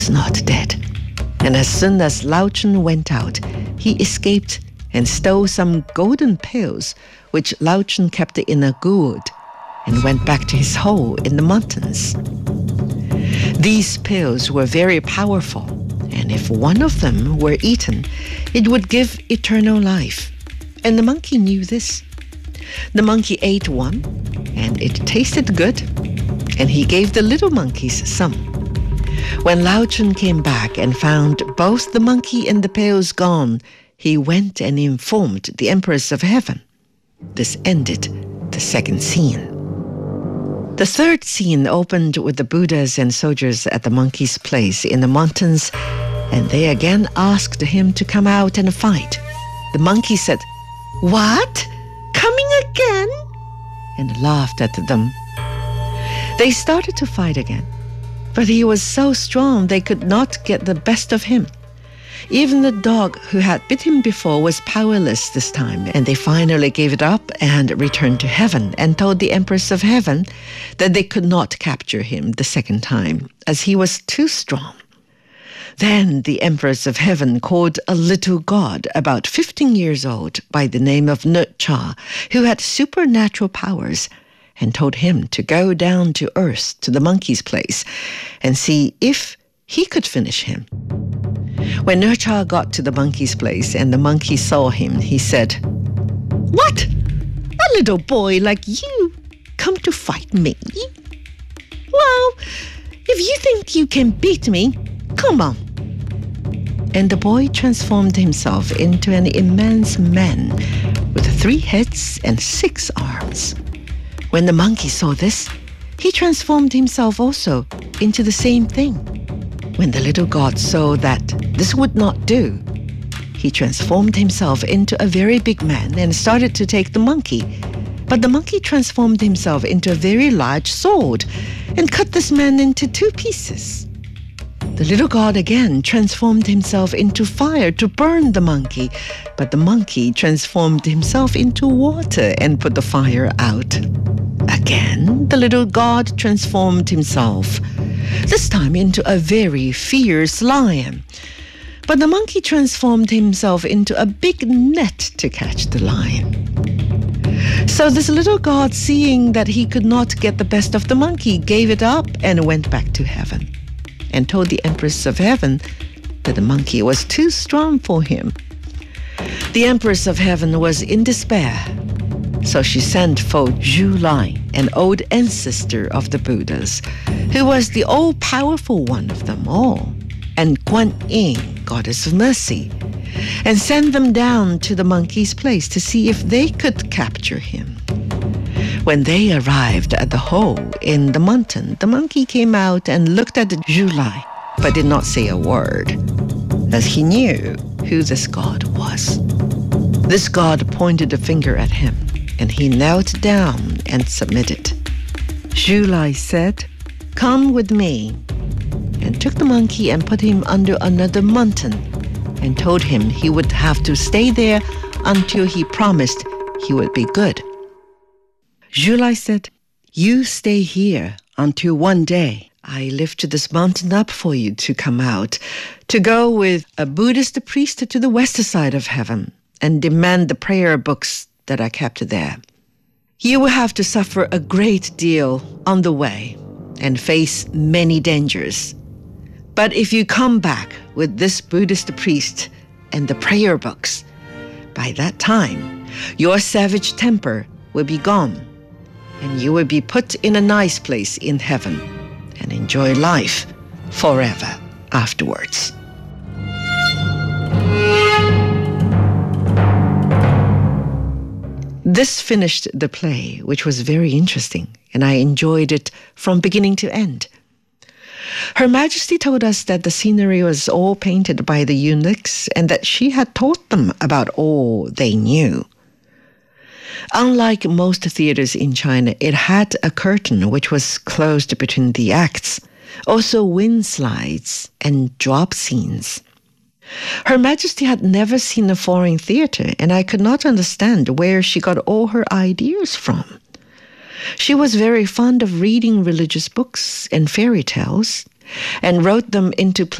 not dead. And as soon as Lao Chun went out, he escaped and stole some golden pills, which Lao Chun kept in a gourd, and went back to his hole in the mountains. These pills were very powerful, and if one of them were eaten, it would give eternal life. And the monkey knew this. The monkey ate one, and it tasted good, and he gave the little monkeys some. When Lao Chun came back and found both the monkey and the pills gone, he went and informed the Empress of Heaven. This ended the second scene. The third scene opened with the Buddhas and soldiers at the monkey's place in the mountains, and they again asked him to come out and fight. The monkey said, "What? Coming again?" and laughed at them. They started to fight again, but he was so strong they could not get the best of him. Even the dog who had bit him before was powerless this time, and they finally gave it up and returned to heaven and told the Empress of Heaven that they could not capture him the second time, as he was too strong. Then the Empress of Heaven called a little god about 15 years old by the name of Nurcha, who had supernatural powers, and told him to go down to earth to the monkey's place and see if he could finish him. When Nurcha got to the monkey's place and the monkey saw him, he said, "What? A little boy like you come to fight me? Well, if you think you can beat me, come on." And the boy transformed himself into an immense man with 3 heads and 6 arms. When the monkey saw this, he transformed himself also into the same thing. When the little god saw that this would not do, he transformed himself into a very big man and started to take the monkey. But the monkey transformed himself into a very large sword and cut this man into 2 pieces. The little god again transformed himself into fire to burn the monkey, but the monkey transformed himself into water and put the fire out. Again, the little god transformed himself, this time into a very fierce lion. But the monkey transformed himself into a big net to catch the lion. So this little god, seeing that he could not get the best of the monkey, gave it up and went back to heaven, and told the Empress of Heaven that the monkey was too strong for him. The Empress of Heaven was in despair, so she sent for Zhu Lai, an old ancestor of the Buddhas, who was the all-powerful one of them all, and Guan Yin, goddess of mercy, and sent them down to the monkey's place to see if they could capture him. When they arrived at the hole in the mountain, the monkey came out and looked at Zhu Lai, but did not say a word, as he knew who this god was. This god pointed a finger at him, and he knelt down and submitted. Zhu Lai said, "Come with me," and took the monkey and put him under another mountain, and told him he would have to stay there until he promised he would be good. Zhu Lai said, "You stay here until one day I lift this mountain up for you to come out, to go with a Buddhist priest to the west side of heaven and demand the prayer books that are kept there. You will have to suffer a great deal on the way and face many dangers. But if you come back with this Buddhist priest and the prayer books, by that time, your savage temper will be gone, and you will be put in a nice place in heaven and enjoy life forever afterwards." This finished the play, which was very interesting, and I enjoyed it from beginning to end. Her Majesty told us that the scenery was all painted by the eunuchs and that she had taught them about all they knew. Unlike most theaters in China, it had a curtain which was closed between the acts, also wind slides and drop scenes. Her Majesty had never seen a foreign theater, and I could not understand where she got all her ideas from. She was very fond of reading religious books and fairy tales, and wrote them into